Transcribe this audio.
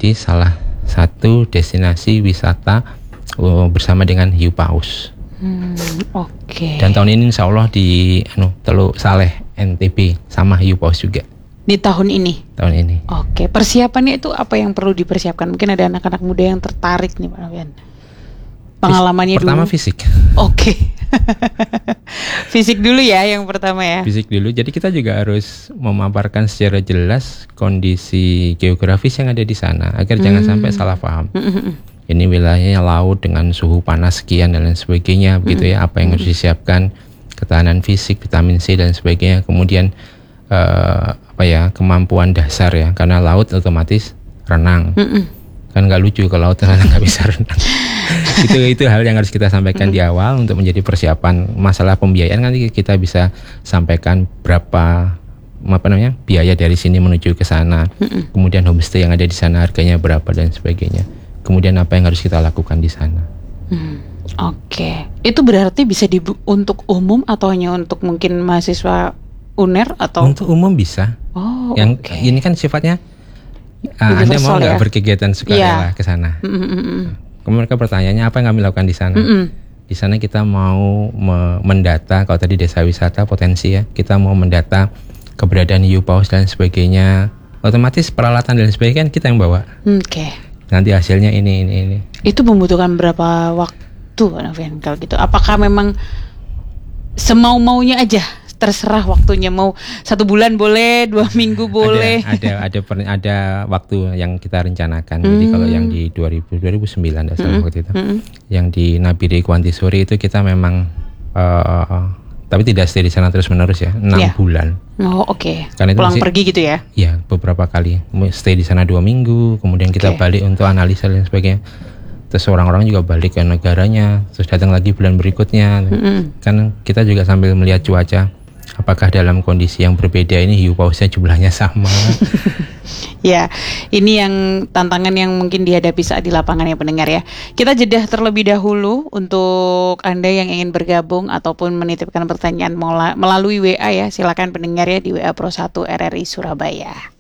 menjadi salah satu destinasi wisata bersama dengan hiu paus. Oke. Dan tahun ini insya Allah di Teluk Saleh NTB sama hiu paus juga. Di tahun ini? Tahun ini. Oke, persiapannya itu apa yang perlu dipersiapkan? Mungkin ada anak-anak muda yang tertarik nih Pak Novian. Pengalamannya pertama dulu. fisik. Oke. Fisik dulu ya yang pertama ya. Fisik dulu. Jadi kita juga harus memaparkan secara jelas kondisi geografis yang ada di sana agar jangan sampai salah paham. Ini wilayahnya laut dengan suhu panas sekian dan lain sebagainya, begitu ya. Apa yang harus disiapkan, ketahanan fisik, vitamin C dan sebagainya. Kemudian kemampuan dasar ya, karena laut otomatis renang. Kan nggak lucu kalau laut renang nggak bisa renang. itu hal yang harus kita sampaikan di awal untuk menjadi persiapan. Masalah pembiayaan nanti kita bisa sampaikan berapa biaya dari sini menuju ke sana. Kemudian homestay yang ada di sana harganya berapa dan sebagainya. Kemudian apa yang harus kita lakukan di sana. Oke. Itu berarti bisa untuk umum atau hanya untuk mungkin mahasiswa UNER atau? Untuk umum bisa. Ini kan sifatnya Anda mau nggak berkegiatan sukarela ke sana? Kemudian mereka pertanyaannya apa yang kami lakukan di sana? Di sana kita mau mendata, kalau tadi desa wisata potensi ya, kita mau mendata keberadaan hiu paus dan sebagainya. Otomatis peralatan dan sebagainya kan kita yang bawa. Nanti hasilnya ini. Itu membutuhkan berapa waktu Pak Novian kalau gitu? Apakah memang semau-maunya aja? Terserah waktunya, mau 1 bulan boleh, 2 minggu boleh. Ada waktu yang kita rencanakan. Jadi kalau yang di 2009 waktu itu, yang di Nabire Kuantisuri itu kita memang tapi tidak stay di sana terus menerus ya, 6 bulan. Karena itu pulang pergi gitu ya? Iya, beberapa kali stay di sana 2 minggu, kemudian kita balik untuk analisa dan sebagainya. Terus orang-orang juga balik ke negaranya, terus datang lagi bulan berikutnya. Kan kita juga sambil melihat cuaca. Apakah dalam kondisi yang berbeda ini hiu pausnya jumlahnya sama? Ya, ini yang tantangan yang mungkin dihadapi saat di lapangan ya pendengar ya. Kita jeda terlebih dahulu untuk Anda yang ingin bergabung ataupun menitipkan pertanyaan melalui WA ya. Silakan pendengar ya di WA Pro 1 RRI Surabaya.